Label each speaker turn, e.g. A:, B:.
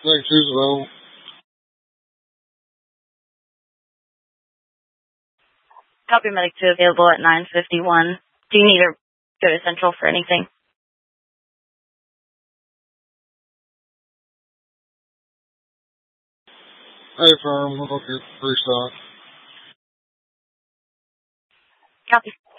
A: Thanks, Isabel.
B: Copy, Medic 2 available at 9:51. Do you need to go to Central for anything?
A: Hey, firm, we'll get restock.
B: Copy.